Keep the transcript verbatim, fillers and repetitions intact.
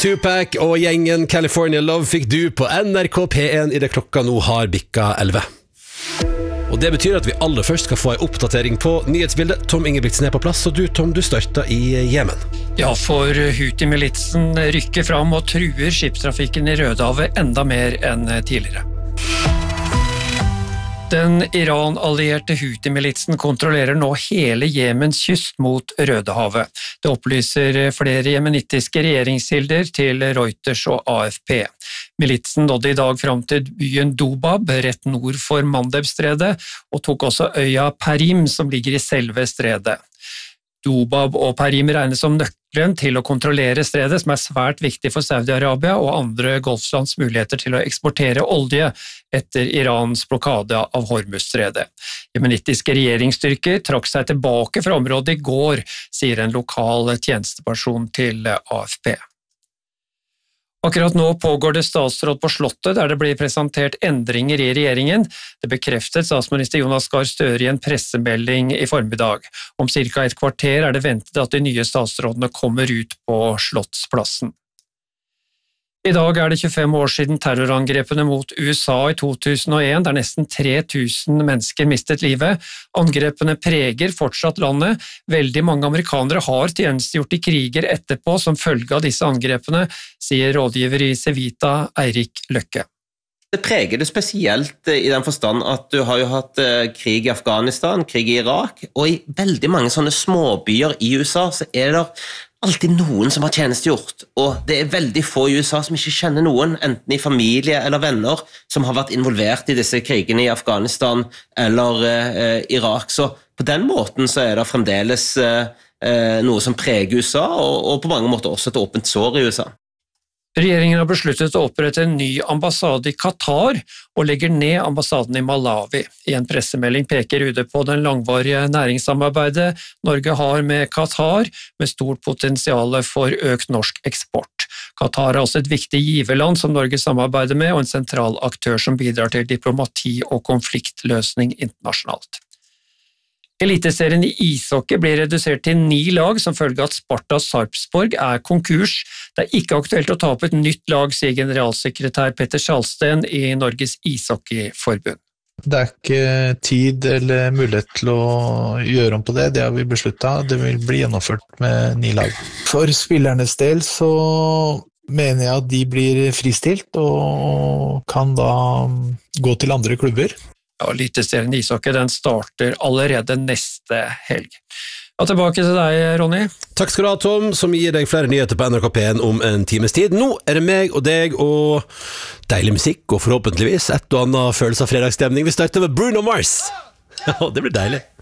Tupac og gjengen California Love fikk du på N R K P en I det klokka nå har bikka elleve. Og det betyr at vi aller først skal få en oppdatering på nyhetsbildet. Tom Ingebrigtsen er på plass, og du Tom, du starter I Jemen. Ja, for Houthi-militsen rykker fram og truer skipstrafikken I Rødehavet enda mer enn tidligere. Den Iran-allierte Houthi-militsen kontrollerer nå hele Jemens kyst mot Rødehavet. Det opplyser flere jemenittiske regjeringskilder til Reuters og A F P. Militsen nådde I dag fram til byen Dobab, rett nord for Mandebstredet, og tok også øya Perim, som ligger I selve stredet. Dobab og Perim regnes som nøkkelen til å kontrollere stredet, som er svært viktig for Saudi-Arabia og andre golflands muligheter til å eksportere olje etter Irans blokade av Hormuzstredet. Jemenittiske regjeringsstyrker trakk seg tilbake fra området I går, sier en lokal tjenesteperson til A F P. Akkurat nå pågår det statsråd på Slottet, der det blir presentert endringer I regjeringen. Det bekreftet statsminister Jonas Gahr Støre I en pressemelding I formiddag. Om cirka et kvarter er det ventet at de nye statsrådene kommer ut på Slottsplassen. I dag er det tjuefem år siden terrorangrepene mot U S A I to tusen og en, der nesten tre tusen mennesker mistet livet. Angrepene preger fortsatt landet. Veldig mange amerikanere har tjenestegjort I kriger etterpå som følge av disse angrepene, sier rådgiver I Civita Eirik Løkke. Det preger det spesielt I den forstand at du har jo hatt krig I Afghanistan, krig I Irak, og I veldig mange sånne småbyer I U S A så er det alltid noen som har tjenestegjort, og det er veldig få I U S A som ikke kjenner noen, enten I familie eller venner, som har vært involvert I disse krigene I Afghanistan eller eh, Irak. Så på den måten så er det fremdeles eh, noe som preger U S A, og, og på mange måter også et åpent sår I U S A. Regjeringen har besluttet å opprette en ny ambassade I Qatar og legger ned ambassaden I Malawi. I en pressemelding peker U D på den langvarige næringssamarbeidet Norge har med Qatar, med stort potensial for økt norsk eksport. Qatar er også et viktig giverland som Norge samarbeider med, og en sentral aktør som bidrar til diplomati og konfliktløsning internasjonalt. Eliteserien I ishockey blir redusert til ni lag som følge at Sparta Sarpsborg er konkurs. Det er ikke aktuelt å ta opp et nytt lag, sier generalsekretær Petter Salsten I Norges ishockeyforbund. Det er ikke tid eller mulighet til å gjøre om på det, det har vi besluttet. Det vil bli gjennomført med ni lag. For spillernes del så mener jeg at de blir fristilt og kan da gå til andre klubber. Ja, Eliteserien I ishockey den starter allerede neste helg. Og tilbake til deg, Ronny. Takk skal du ha, Tom, som gir deg flere nyheter på N R K P en om en times tid. Nå er det meg og deg og deilig musikk, og forhåpentligvis et og annet følelse av fredagsstemning. Vi starter med Bruno Mars. Ja, det blir deilig.